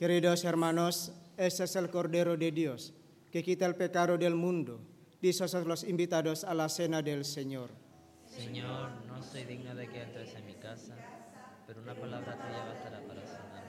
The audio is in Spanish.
Queridos hermanos, este es el Cordero de Dios, que quita el pecado del mundo. Dichosos los invitados a la cena del Señor. Señor, no soy digno de que entres en mi casa, pero una palabra tuya bastará para sanarme.